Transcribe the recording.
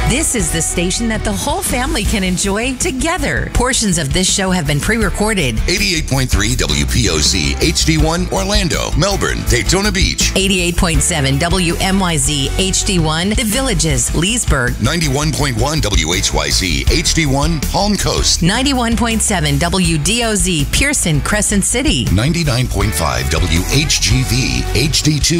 This is the station that the whole family can enjoy together. Portions of this show have been pre-recorded. 88.3 WPOZ HD1 Orlando, Melbourne, Daytona Beach. 88.7 WMYZ HD1 The Villages, Leesburg. 91.1 WHYZ HD1 Palm Coast. 91.7 WDOZ Pearson, Crescent City. 99.5 WHGV HD2